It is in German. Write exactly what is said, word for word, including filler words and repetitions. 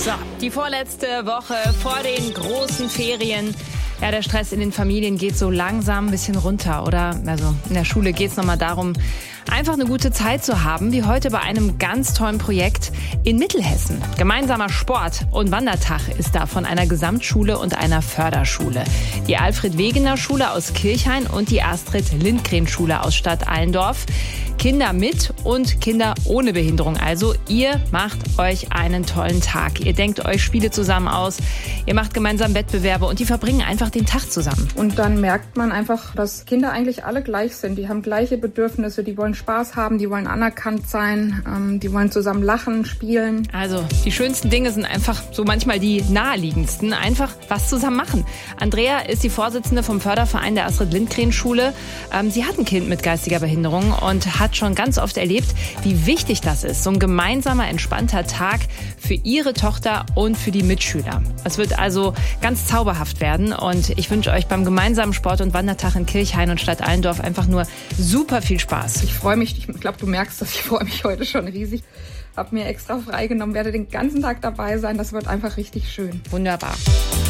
So, die vorletzte Woche vor den großen Ferien. Ja, der Stress in den Familien geht so langsam ein bisschen runter, oder? Also in der Schule geht es nochmal darum, einfach eine gute Zeit zu haben, wie heute bei einem ganz tollen Projekt in Mittelhessen. Gemeinsamer Sport- und Wandertag ist da von einer Gesamtschule und einer Förderschule. Die Alfred-Wegener-Schule aus Kirchhain und die Astrid-Lindgren-Schule aus Stadt Allendorf. Kinder mit und Kinder ohne Behinderung. Also ihr macht euch einen tollen Tag. Ihr denkt euch Spiele zusammen aus, ihr macht gemeinsam Wettbewerbe und die verbringen einfach den Tag zusammen. Und dann merkt man einfach, dass Kinder eigentlich alle gleich sind. Die haben gleiche Bedürfnisse, die wollen Spaß haben, die wollen anerkannt sein, ähm, die wollen zusammen lachen, spielen. Also die schönsten Dinge sind einfach so manchmal die naheliegendsten. Einfach was zusammen machen. Andrea ist die Vorsitzende vom Förderverein der Astrid-Lindgren-Schule. Ähm, sie hat ein Kind mit geistiger Behinderung und hat schon ganz oft erlebt, wie wichtig das ist. So ein gemeinsamer, entspannter Tag für ihre Tochter und für die Mitschüler. Es wird also ganz zauberhaft werden und ich wünsche euch beim gemeinsamen Sport- und Wandertag in Kirchhain und Stadt Allendorf einfach nur super viel Spaß. Ich freue mich, ich glaube, du merkst das, ich freue mich heute schon riesig. Hab mir extra freigenommen, werde den ganzen Tag dabei sein. Das wird einfach richtig schön. Wunderbar.